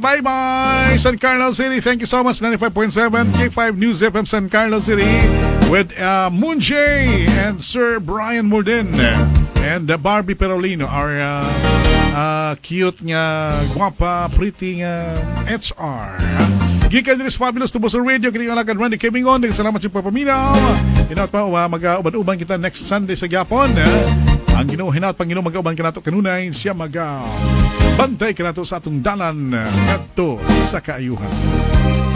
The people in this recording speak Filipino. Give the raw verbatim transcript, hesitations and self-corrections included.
Bye-bye! San Carlos City, thank you so much. ninety-five point seven K five News F M San Carlos City with uh, Moon Jay and Sir Brian Morden and uh, Barbie Perolino, our uh, uh, cute nga, guwapa, pretty nga H R. Gikan din is Fabulous Tubo sa radio. Kini nga lakad Randy Kemingon. Salamat sa papaminaw. Hinaut pa, uh, mag-uban kita next Sunday sa Gyapon. Ang Ginoo hinaut pang Ginoo mag-uban ka nato kanunay siya mag-bantay ka nato sa atong dalan kadto sa kaayuhan.